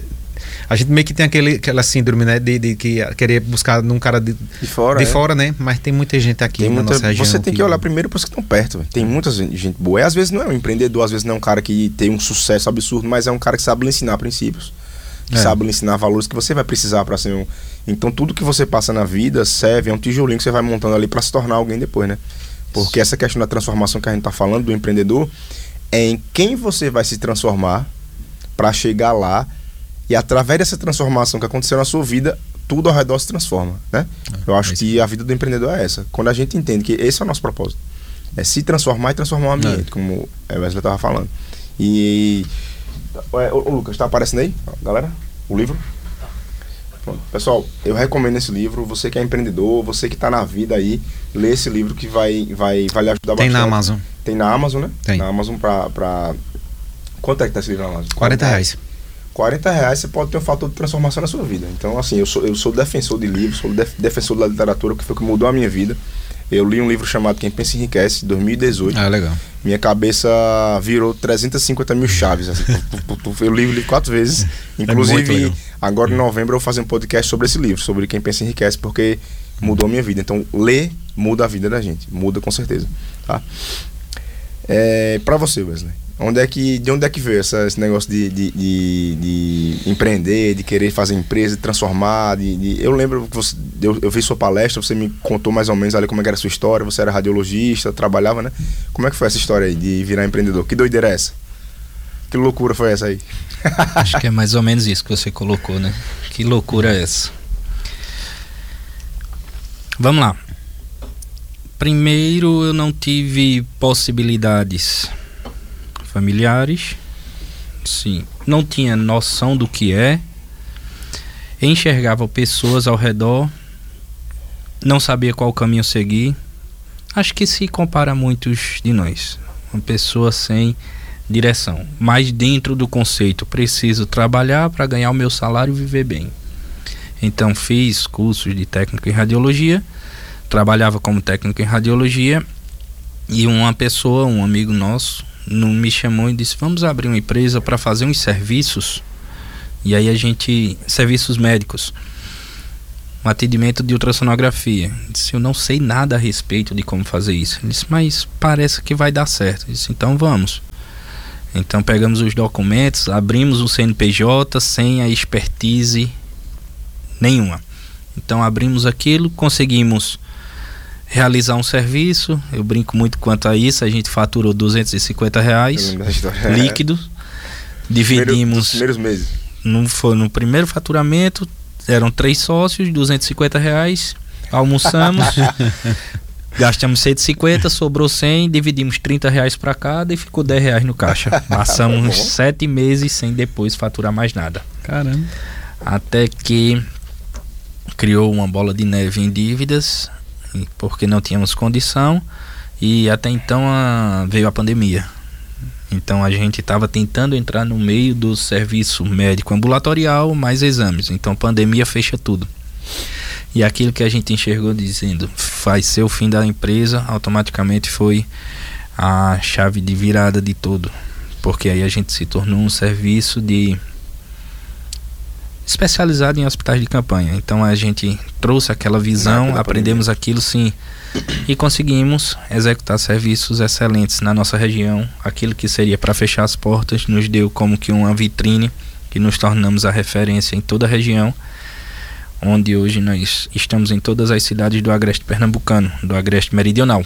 meio que tem aquela síndrome, né, de querer buscar num cara de fora, né? Mas tem muita gente aqui na nossa região. Você tem que olhar primeiro para os que estão perto, véio. Tem muita gente boa. E às vezes não é um empreendedor, às vezes não é um cara que tem um sucesso absurdo, mas é um cara que sabe lhe ensinar princípios, que sabe lhe ensinar valores que você vai precisar para ser um... Então tudo que você passa na vida serve, é um tijolinho que você vai montando ali para se tornar alguém depois, né? Porque essa questão da transformação que a gente tá falando do empreendedor é em quem você vai se transformar para chegar lá. E através dessa transformação que aconteceu na sua vida, tudo ao redor se transforma, né? Eu acho que a vida do empreendedor é essa. Quando a gente entende que esse é o nosso propósito. É se transformar e transformar o ambiente, como o Wesley estava falando. E... Ô Lucas, tá aparecendo aí, galera? O livro? Pronto. Pessoal, eu recomendo esse livro. Você que é empreendedor, você que está na vida aí, lê esse livro que vai lhe ajudar bastante. Tem na Amazon. Tem na Amazon, né? Tem. Na Amazon pra... Quanto é que tá esse livro na Amazon? R$40. R$40 você pode ter um fator de transformação na sua vida. Então, assim, eu sou defensor de livros, sou defensor da literatura, que foi o que mudou a minha vida. Eu li um livro chamado Quem Pensa Enriquece, de 2018. Ah, legal. Minha cabeça virou 350 mil chaves. Assim. Eu li o livro 4 vezes. Inclusive, agora em novembro eu vou fazer um podcast sobre esse livro, sobre Quem Pensa Enriquece, porque mudou a minha vida. Então, ler muda a vida da gente, muda com certeza, tá? Pra você, Wesley, de onde é que veio esse negócio de empreender, de querer fazer empresa, de transformar, eu lembro que eu vi sua palestra, você me contou mais ou menos ali como é que era a sua história, você era radiologista, trabalhava, né? Como é que foi essa história aí de virar empreendedor? Que doideira é essa? Que loucura foi essa aí? Acho que é mais ou menos isso que você colocou, né? Que loucura é essa? Vamos lá. Primeiro, eu não tive possibilidades familiares, sim, não tinha noção do que enxergava pessoas ao redor, não sabia qual caminho seguir. Acho que se compara a muitos de nós, uma pessoa sem direção, mas dentro do conceito, preciso trabalhar para ganhar o meu salário e viver bem. Então fiz cursos de técnico em radiologia, trabalhava como técnico em radiologia, e uma pessoa, um amigo nosso, me chamou e disse: vamos abrir uma empresa para fazer uns serviços. E aí serviços médicos, um atendimento de ultrassonografia. Eu disse: eu não sei nada a respeito de como fazer isso. Ele disse: mas parece que vai dar certo. Eu disse: então vamos. Então pegamos os documentos, abrimos um CNPJ sem a expertise nenhuma. Então abrimos aquilo, conseguimos realizar um serviço. Eu brinco muito quanto a isso. A gente faturou R$250 líquido. Dividimos nos primeiros meses. No primeiro faturamento eram 3 sócios, R$250. Almoçamos, gastamos 150, sobrou 100, dividimos R$30 para cada e ficou R$10 no caixa. Passamos 7 meses sem depois faturar mais nada. Caramba. Até que criou uma bola de neve em dívidas, porque não tínhamos condição, e até então veio a pandemia. Então a gente estava tentando entrar no meio do serviço médico ambulatorial, mais exames. Então a pandemia fecha tudo. E aquilo que a gente enxergou dizendo vai ser o fim da empresa, automaticamente foi a chave de virada de tudo. Porque aí a gente se tornou um serviço especializado em hospitais de campanha. Então a gente trouxe aquela visão, aprendemos aquilo, sim, e conseguimos executar serviços excelentes na nossa região. Aquilo que seria para fechar as portas nos deu como que uma vitrine, que nos tornamos a referência em toda a região, onde hoje nós estamos em todas as cidades do agreste pernambucano, do agreste meridional.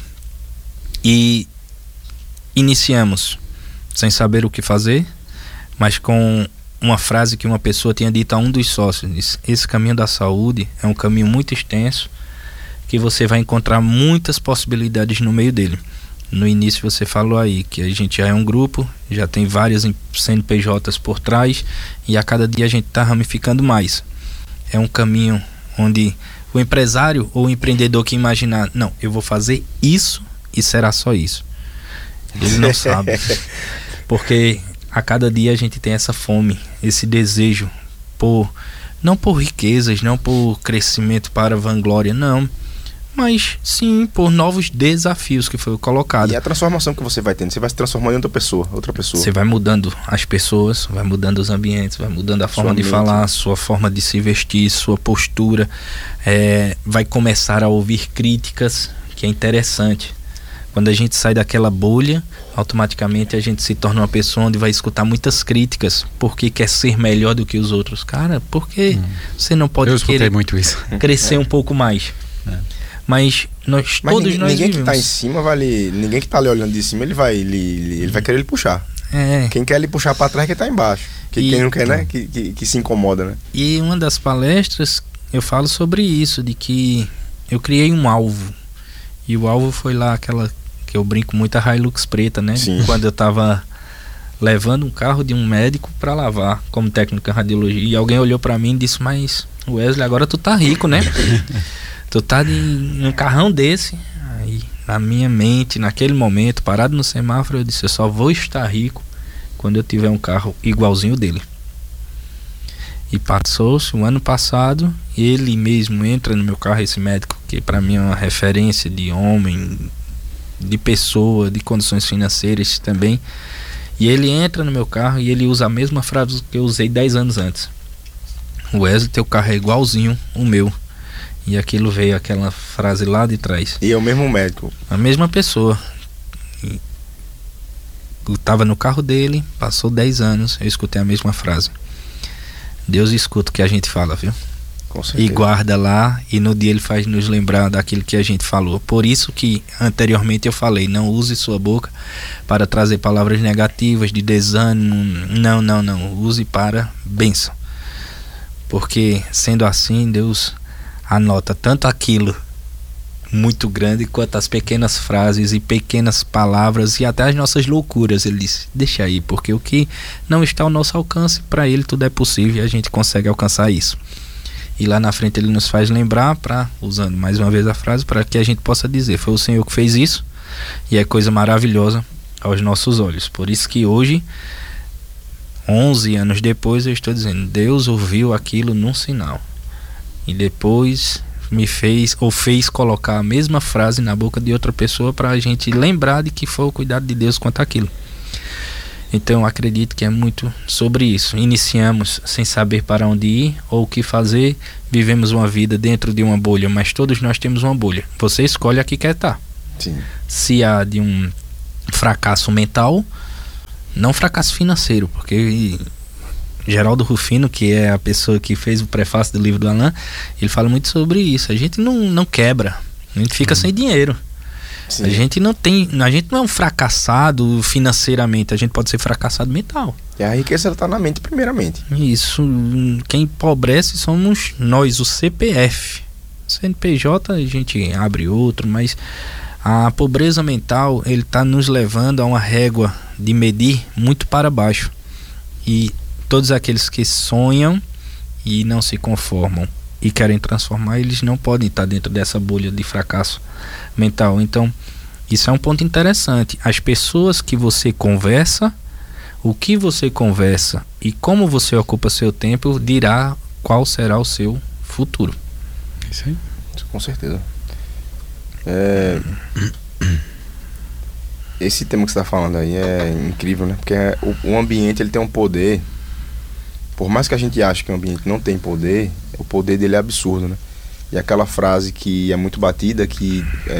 E iniciamos sem saber o que fazer, mas com uma frase que uma pessoa tinha dito a um dos sócios: disse: esse caminho da saúde é um caminho muito extenso, que você vai encontrar muitas possibilidades no meio dele. No início você falou aí que a gente já é um grupo, já tem várias CNPJs por trás, e a cada dia a gente está ramificando mais. É um caminho onde o empresário ou o empreendedor que imaginar: não, eu vou fazer isso e será só isso, ele não sabe. Porque a cada dia a gente tem essa fome, esse desejo não por riquezas, não por crescimento para vanglória, não, mas sim por novos desafios que foi colocado. E a transformação que você vai tendo, você vai se transformando em outra pessoa. Você vai mudando as pessoas, vai mudando os ambientes, vai mudando a forma de falar, sua forma de se vestir, sua postura, vai começar a ouvir críticas, que é interessante. Quando a gente sai daquela bolha, automaticamente a gente se torna uma pessoa onde vai escutar muitas críticas, porque quer ser melhor do que os outros. Cara, por que você não pode querer muito isso. Crescer um pouco mais? Mas ninguém que tá em cima ninguém que tá ali olhando de cima, ele vai querer lhe puxar. Quem quer lhe puxar para trás é quem tá embaixo. Quem não quer, né? Que se incomoda, né? E uma das palestras eu falo sobre isso, de que eu criei um alvo. E o alvo foi lá aquela que eu brinco muito, a Hilux preta, né? Sim. Quando eu tava levando um carro de um médico para lavar como técnico em radiologia, e alguém olhou para mim e disse: mas Wesley, agora tu tá rico, né? Tu tá num carrão desse. Aí na minha mente, naquele momento, parado no semáforo, eu disse: eu só vou estar rico quando eu tiver um carro igualzinho dele. E passou-se um ano passado, ele mesmo entra no meu carro, esse médico que para mim é uma referência de homem, de pessoa, de condições financeiras também, e ele entra no meu carro e ele usa a mesma frase que eu usei 10 anos antes: Wesley, teu carro é igualzinho o meu. E aquilo veio, aquela frase lá de trás. E é o mesmo médico. A mesma pessoa. Eu tava no carro dele, passou 10 anos, eu escutei a mesma frase. Deus escuta o que a gente fala, viu? Com certeza. E guarda lá, e no dia ele faz nos lembrar daquilo que a gente falou. Por isso que anteriormente eu falei, não use sua boca para trazer palavras negativas, de desânimo. Não. Use para bênção. Porque sendo assim, Deus anota tanto aquilo muito grande quanto as pequenas frases e pequenas palavras e até as nossas loucuras. Ele disse, deixa aí, porque o que não está ao nosso alcance, para ele tudo é possível e a gente consegue alcançar isso. E lá na frente ele nos faz lembrar, usando mais uma vez a frase, para que a gente possa dizer, foi o Senhor que fez isso, e é coisa maravilhosa aos nossos olhos. Por isso que hoje, 11 anos depois, eu estou dizendo, Deus ouviu aquilo num sinal e depois fez colocar a mesma frase na boca de outra pessoa para a gente lembrar de que foi o cuidado de Deus quanto aquilo. Então eu acredito que é muito sobre isso. Iniciamos sem saber para onde ir ou o que fazer, vivemos uma vida dentro de uma bolha, mas todos nós temos uma bolha. Você escolhe a que quer estar. Sim. Se há de um fracasso mental, não fracasso financeiro, porque Geraldo Rufino, que é a pessoa que fez o prefácio do livro do Alain, ele fala muito sobre isso. A gente não quebra, a gente fica sem dinheiro. Sim. A gente não é um fracassado financeiramente, a gente pode ser fracassado mental. E a riqueza está na mente primeiramente. Isso, quem empobrece somos nós, o CPF. CNPJ a gente abre outro, mas a pobreza mental, ele está nos levando a uma régua de medir muito para baixo. E todos aqueles que sonham e não se conformam e querem transformar, eles não podem estar dentro dessa bolha de fracasso mental. Então, isso é um ponto interessante. As pessoas que você conversa, o que você conversa e como você ocupa seu tempo dirá qual será o seu futuro. Isso aí. Isso, com certeza. Esse tema que você está falando aí é incrível, né? Porque o ambiente, ele tem um poder. Por mais que a gente ache que o ambiente não tem poder, o poder dele é absurdo, né? E aquela frase que é muito batida, que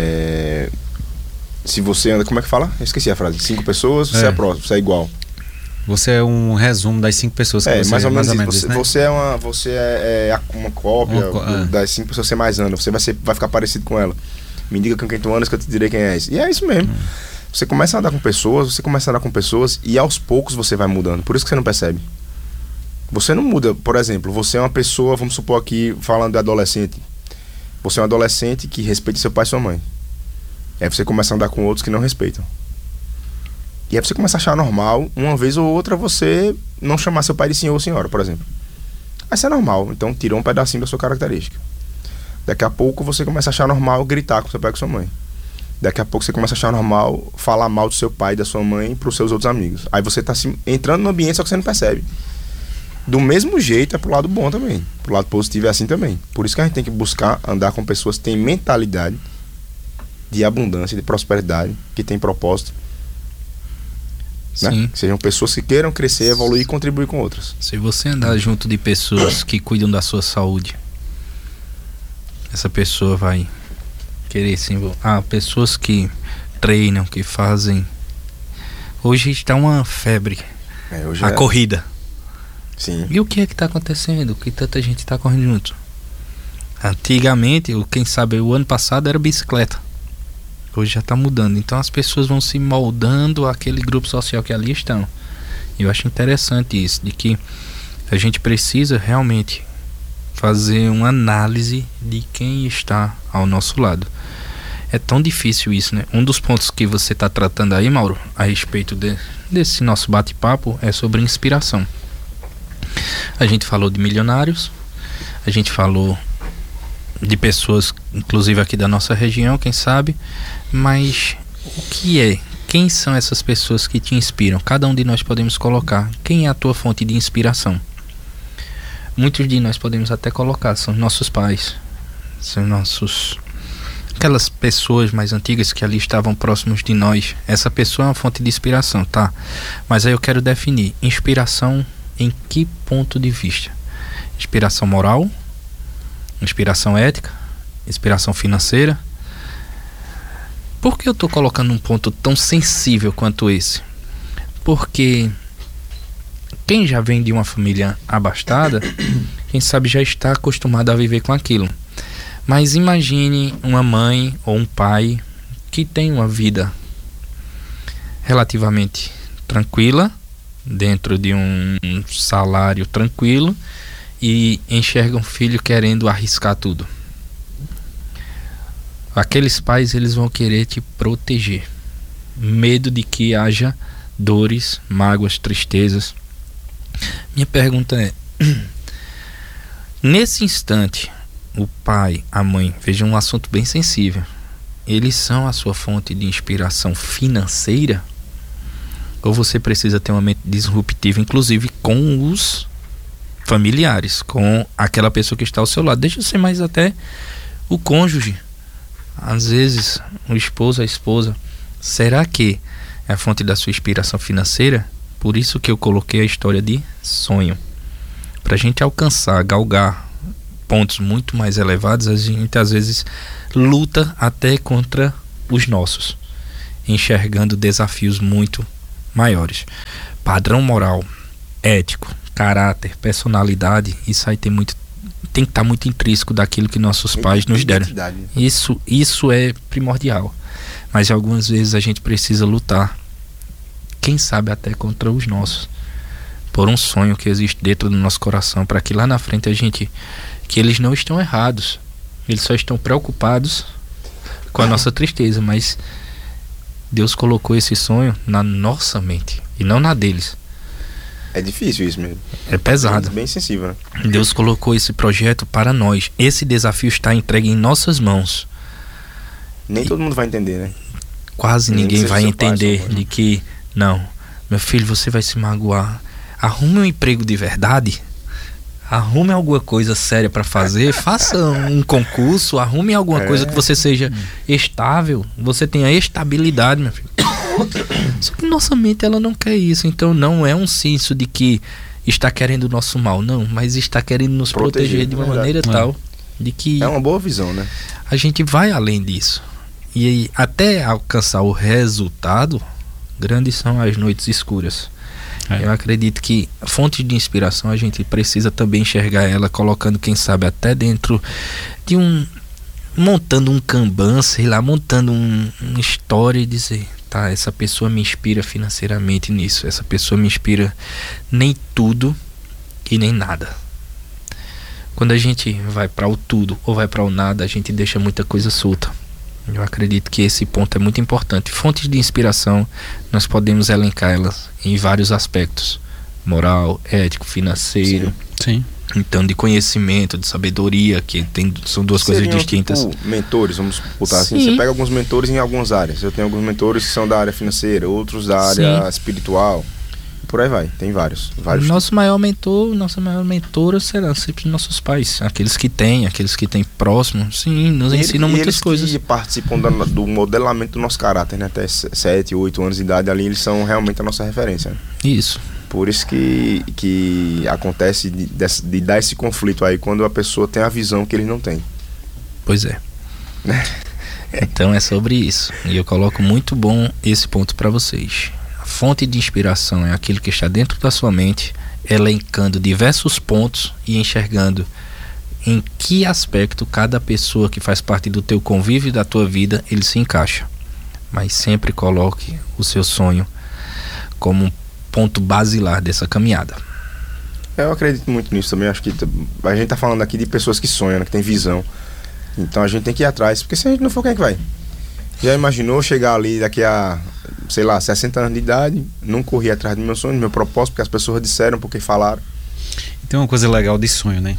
se você anda... Como é que fala? Eu esqueci a frase. 5 pessoas, você é próximo, você é igual. Você é um resumo das 5 pessoas que você... mais ou menos isso. né? Você é uma cópia das 5 pessoas que você mais anda. Você vai ficar parecido com ela. Me diga com quem tu andas que eu te direi quem é esse. E é isso mesmo. Você começa a andar com pessoas, e aos poucos você vai mudando. Por isso que você não percebe. Você não muda. Por exemplo, você é uma pessoa, vamos supor aqui, falando de adolescente. Você é um adolescente que respeita seu pai e sua mãe. Aí você começa a andar com outros que não respeitam. E aí você começa a achar normal, uma vez ou outra, você não chamar seu pai de senhor ou senhora, por exemplo. Aí isso é normal, então tirou um pedacinho da sua característica. Daqui a pouco você começa a achar normal gritar com seu pai e com sua mãe. Daqui a pouco você começa a achar normal falar mal do seu pai e da sua mãe para os seus outros amigos. Aí você está entrando no ambiente, só que você não percebe. Do mesmo jeito é pro lado bom também. Pro lado positivo é assim também. Por isso que a gente tem que buscar andar com pessoas que têm mentalidade de abundância, de prosperidade, que têm propósito. Né? Que sejam pessoas que queiram crescer, evoluir e contribuir com outras. Se você andar junto de pessoas que cuidam da sua saúde, essa pessoa vai querer se envolver. Pessoas que treinam, que fazem. Hoje está uma febre. Corrida. Sim. E o que é que está acontecendo? Que tanta gente está correndo junto? Antigamente, quem sabe o ano passado era bicicleta. Hoje já está mudando. Então as pessoas vão se moldando àquele grupo social que ali estão. E eu acho interessante isso, de que a gente precisa realmente fazer uma análise de quem está ao nosso lado. É tão difícil isso, né? Um dos pontos que você está tratando aí, Mauro, a respeito desse nosso bate-papo, é sobre inspiração. A gente falou de milionários, a gente falou de pessoas, inclusive aqui da nossa região, quem sabe, mas o que é? Quem são essas pessoas que te inspiram? Cada um de nós podemos colocar. Quem é a tua fonte de inspiração? Muitos de nós podemos até colocar, são nossos pais, são aquelas pessoas mais antigas que ali estavam próximos de nós. Essa pessoa é uma fonte de inspiração, tá? Mas aí eu quero definir inspiração em que ponto de vista? Inspiração moral, inspiração ética, inspiração financeira. Por que eu estou colocando um ponto tão sensível quanto esse? Porque quem já vem de uma família abastada, quem sabe já está acostumado a viver com aquilo. Mas imagine uma mãe ou um pai que tem uma vida relativamente tranquila, dentro de um salário tranquilo, e enxerga um filho querendo arriscar tudo. Aqueles pais, eles vão querer te proteger. Medo de que haja dores, mágoas, tristezas. Minha pergunta é: nesse instante, o pai, a mãe, veja um assunto bem sensível, eles são a sua fonte de inspiração financeira? Ou você precisa ter uma mente disruptiva, inclusive com os familiares, com aquela pessoa que está ao seu lado? Deixa eu ser mais até o cônjuge. Às vezes, o esposo, a esposa, será que é a fonte da sua inspiração financeira? Por isso que eu coloquei a história de sonho. Para a gente alcançar, galgar pontos muito mais elevados, a gente às vezes luta até contra os nossos, enxergando desafios muito maiores. Padrão moral, ético, caráter, personalidade, isso aí tem que estar muito intrínseco daquilo que nossos pais nos deram. Isso é primordial. Mas algumas vezes a gente precisa lutar, quem sabe até contra os nossos, por um sonho que existe dentro do nosso coração, para que lá na frente que eles não estão errados, eles só estão preocupados com a nossa tristeza, mas Deus colocou esse sonho na nossa mente e não na deles. É difícil isso mesmo. É pesado. Bem sensível, né? Deus colocou esse projeto para nós. Esse desafio está entregue em nossas mãos. Nem todo mundo vai entender, né? Quase ninguém vai entender de que, não, meu filho, você vai se magoar. Arrume um emprego de verdade. Arrume alguma coisa séria para fazer. Faça um concurso. Arrume alguma coisa que você seja estável. Você tenha estabilidade, meu filho. Só que nossa mente, ela não quer isso. Então não é um senso de que está querendo o nosso mal, não, mas está querendo nos proteger de uma maneira tal de que é uma boa visão, né? A gente vai além disso. E aí, até alcançar o resultado, grandes são as noites escuras. Eu acredito que fontes de inspiração a gente precisa também enxergar ela, colocando, quem sabe, até dentro de montando um Kanban, sei lá, montando uma história e dizer, tá, essa pessoa me inspira financeiramente nisso, essa pessoa me inspira nem tudo e nem nada. Quando a gente vai para o tudo ou vai para o nada, a gente deixa muita coisa solta. Eu acredito que esse ponto é muito importante. Fontes de inspiração, nós podemos elencar elas em vários aspectos: moral, ético, financeiro. Sim. Então, de conhecimento, de sabedoria, que são duas coisas distintas. Tipo, mentores, vamos botar assim. Sim. Você pega alguns mentores em algumas áreas. Eu tenho alguns mentores que são da área financeira, outros da área espiritual. Por aí vai, tem vários. Nosso maior mentor, nossa maior mentora serão sempre nossos pais, aqueles que têm próximo, sim, nos ensinam muitas coisas. Que participam do modelamento do nosso caráter, né? Até 7, 8 anos de idade ali, eles são realmente a nossa referência, né? Isso. Por isso que acontece de dar esse conflito aí, quando a pessoa tem a visão que eles não têm. Pois é. Então é sobre isso. E eu coloco muito bom esse ponto para vocês. Fonte de inspiração é aquilo que está dentro da sua mente, elencando diversos pontos e enxergando em que aspecto cada pessoa que faz parte do teu convívio e da tua vida, ele se encaixa. Mas sempre coloque o seu sonho como um ponto basilar dessa caminhada. Eu acredito muito nisso também. Acho que a gente tá falando aqui de pessoas que sonham, né, que tem visão. Então a gente tem que ir atrás, porque se a gente não for, quem é que vai? Já imaginou chegar ali daqui a, sei lá, 60 anos de idade, não correr atrás do meu sonho, do meu propósito, porque as pessoas disseram, porque falaram. Tem uma coisa legal de sonho, né?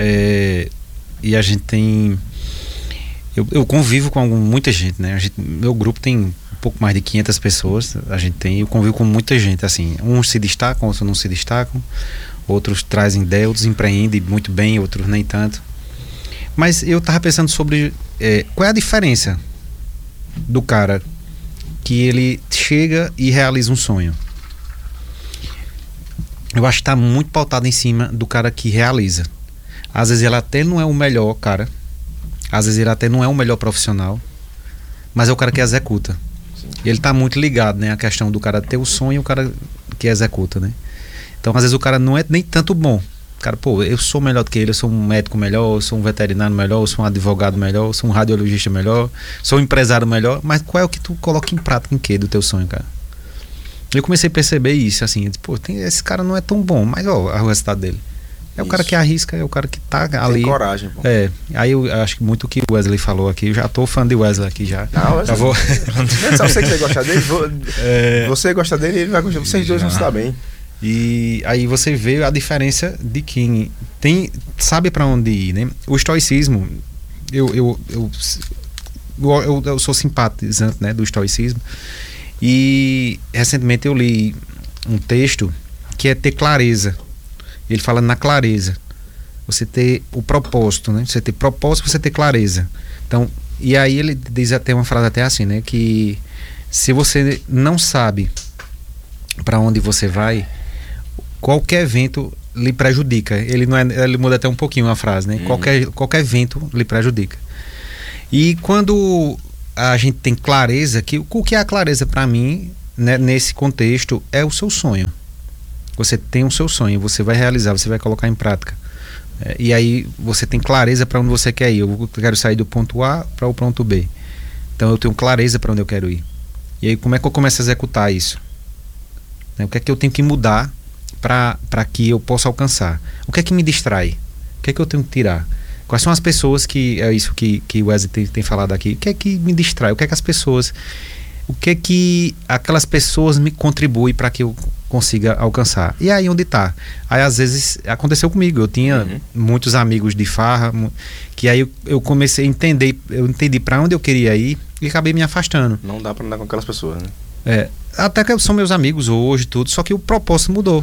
E a gente tem... Eu convivo com muita gente, né? Meu grupo tem um pouco mais de 500 pessoas. Eu convivo com muita gente, assim. Uns se destacam, outros não se destacam. Outros trazem ideia, outros empreendem muito bem, outros nem tanto. Mas eu tava pensando sobre qual é a diferença do cara que ele chega e realiza um sonho. Eu acho que tá muito pautado em cima do cara que realiza. Às vezes ele até não é o melhor cara, Às vezes ele até não é o melhor profissional, mas é o cara que executa. Sim. Ele tá muito ligado, né? A questão do cara ter o sonho e o cara que executa, né? Então, às vezes o cara não é nem tanto bom. O cara, pô, eu sou melhor do que ele, eu sou um médico melhor, eu sou um veterinário melhor, eu sou um advogado melhor, eu sou um radiologista melhor, sou um empresário melhor, mas qual é o que tu coloca em prática em quê do teu sonho, cara? Eu comecei a perceber isso, assim, eu disse, pô, esse cara não é tão bom, mas ó, o resultado dele. É o cara que arrisca, é o cara que tá ali. Tem coragem, pô. É, aí eu acho que muito o que o Wesley falou aqui, eu já tô fã de Wesley aqui já. Não, já vou... Sabe você que vai gostar dele? Você gosta dele, ele vai gostar. Vocês dois vão se dar bem. E aí você vê a diferença de quem sabe para onde ir, né? O estoicismo, eu sou simpatizante, né, do estoicismo. E recentemente eu li um texto que é ter clareza. Ele fala na clareza. Você ter o propósito, né? Você ter propósito, você ter clareza. Então, e aí ele diz até uma frase até assim, né? Que se você não sabe para onde você vai, qualquer vento lhe prejudica. Ele muda até um pouquinho a frase, né? Qualquer vento lhe prejudica. E quando a gente tem clareza, o que é a clareza para mim, né, nesse contexto, é o seu sonho. Você tem o seu sonho, você vai realizar, você vai colocar em prática. E aí você tem clareza para onde você quer ir. Eu quero sair do ponto A para o ponto B. Então eu tenho clareza para onde eu quero ir. E aí como é que eu começo a executar isso? O que é que eu tenho que mudar para que eu possa alcançar? O que é que me distrai? O que é que eu tenho que tirar? Quais são as pessoas que... É isso que o Wesley tem falado aqui. O que é que me distrai? O que é que as pessoas... O que é que aquelas pessoas me contribuem para que eu consiga alcançar? E aí onde está? Aí às vezes aconteceu comigo. Eu tinha muitos amigos de farra, que aí eu comecei a entender, eu entendi para onde eu queria ir e acabei me afastando. Não dá para andar com aquelas pessoas, né? Até que são meus amigos hoje, tudo, só que o propósito mudou.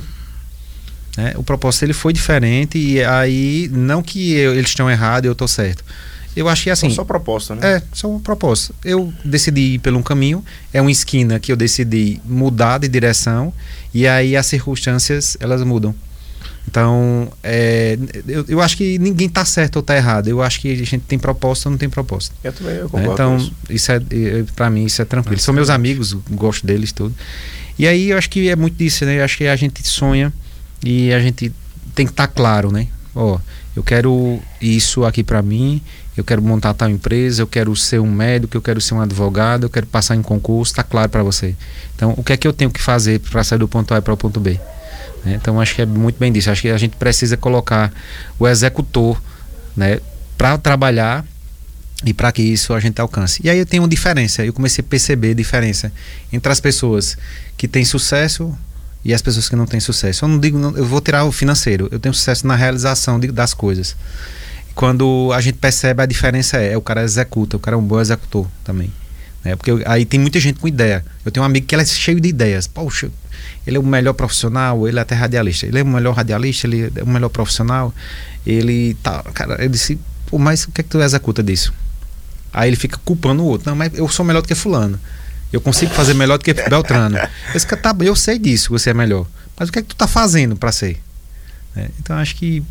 O propósito ele foi diferente e aí não que eles estão errados e eu estou certo. Eu acho que assim... Só proposta, né? Só uma proposta. Eu decidi ir por um caminho, é uma esquina que eu decidi mudar de direção e aí as circunstâncias, elas mudam. Então, eu acho que ninguém está certo ou está errado. Eu acho que a gente tem proposta ou não tem proposta. Eu também, eu concordo. Então, para mim, isso é tranquilo. São meus amigos, gosto deles, tudo. E aí, eu acho que é muito disso, né? Eu acho que a gente sonha e a gente tem que estar claro, né? Eu quero isso aqui para mim, eu quero montar tal empresa, eu quero ser um médico, eu quero ser um advogado, eu quero passar em concurso, está claro para você. Então, o que é que eu tenho que fazer para sair do ponto A para o ponto B? Então, acho que é muito bem disso. Acho que a gente precisa colocar o executor, né, para trabalhar e para que isso a gente alcance. E aí eu tenho uma diferença, eu comecei a perceber a diferença entre as pessoas que têm sucesso e as pessoas que não têm sucesso. Eu não digo, eu vou tirar o financeiro, eu tenho sucesso na realização das coisas. Quando a gente percebe a diferença o cara executa, o cara é um bom executor também. Porque aí tem muita gente com ideia. Eu tenho um amigo que ele é cheio de ideias. Poxa, ele é o melhor profissional, ele é até radialista. Ele é o melhor radialista, ele é o melhor profissional. Ele tá, cara, ele disse, pô, mas o que é que tu executa disso? Aí ele fica culpando o outro. Não, mas eu sou melhor do que fulano. Eu consigo fazer melhor do que Beltrano. Eu sei disso, você é melhor. Mas o que é que tu tá fazendo para ser? Então acho que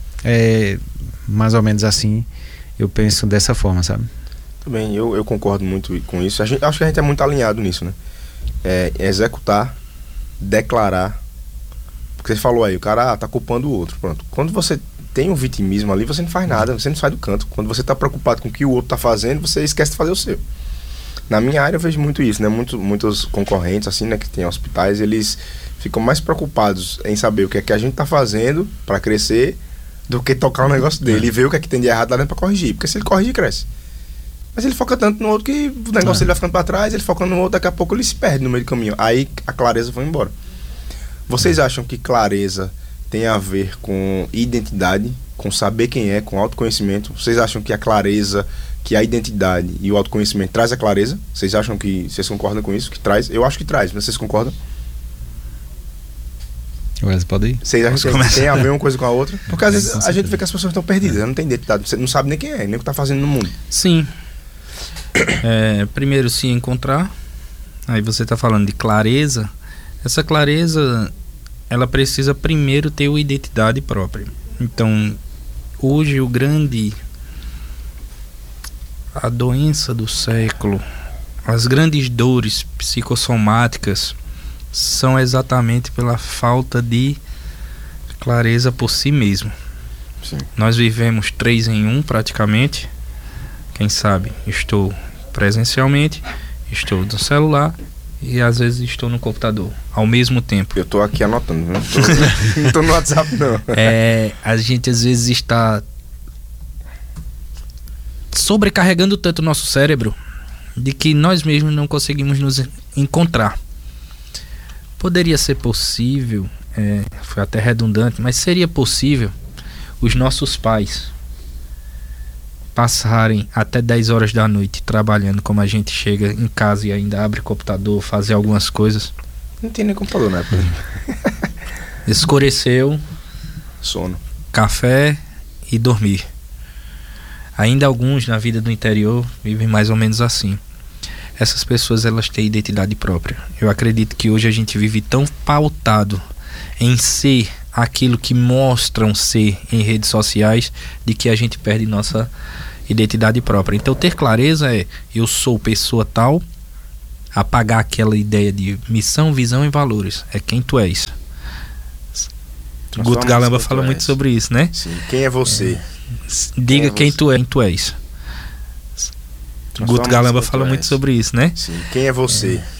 mais ou menos assim eu penso dessa forma, sabe? Também, eu concordo muito com isso. Acho que a gente é muito alinhado nisso, né? Executar, declarar. Porque você falou aí, o cara tá culpando o outro. Pronto. Quando você tem um vitimismo ali, você não faz nada, você não sai do canto. Quando você tá preocupado com o que o outro tá fazendo, você esquece de fazer o seu. Na minha área eu vejo muito isso, né? Muitos concorrentes, assim, né, que tem hospitais, eles ficam mais preocupados em saber o que é que a gente tá fazendo para crescer do que tocar o negócio dele e ver o que é que tem de errado lá dentro pra corrigir. Porque se ele corrigir, cresce. Mas ele foca tanto no outro que o negócio dele vai ficando pra trás, ele foca no outro, daqui a pouco ele se perde no meio do caminho. Aí a clareza foi embora. Vocês acham que clareza tem a ver com identidade, com saber quem é, com autoconhecimento? Vocês acham que a clareza, que a identidade e o autoconhecimento traz a clareza? Vocês acham que... Vocês concordam com isso? Que traz? Eu acho que traz, mas vocês concordam? Pode ir? Vocês acham que tem a ver uma coisa com a outra? Porque às vezes a gente vê que as pessoas estão perdidas, não tem identidade, você não sabe nem quem é, nem o que está fazendo no mundo. Sim. Primeiro se encontrar. Aí você está falando de clareza. Essa clareza, ela precisa primeiro ter uma identidade própria. Então, hoje o grande a doença do século, as grandes dores psicossomáticas são exatamente pela falta de clareza por si mesmo. Sim. Nós vivemos 3 em 1 praticamente. Quem sabe, estou presencialmente, estou no celular e às vezes estou no computador ao mesmo tempo. Eu tô aqui anotando, né? Não tô no WhatsApp, não. A gente às vezes está sobrecarregando tanto o nosso cérebro de que nós mesmos não conseguimos nos encontrar. Poderia ser possível, foi até redundante, mas seria possível os nossos pais passarem até 10 horas da noite trabalhando, como a gente chega em casa e ainda abre o computador, fazer algumas coisas. Não tem nem computador, né? Escureceu, Sono. café e dormir. Ainda alguns na vida do interior vivem mais ou menos assim. Essas pessoas, elas têm identidade própria. Eu acredito que hoje a gente vive tão pautado em ser aquilo que mostram ser em redes sociais, de que a gente perde nossa identidade própria. Então ter clareza é: eu sou pessoa tal, apagar aquela ideia de missão, visão e valores. É quem tu és. Guto Galamba fala muito sobre isso, né? Sim. Quem é você? Diga quem tu és. Guto Galamba fala muito sobre isso, né? Sim. Quem é você?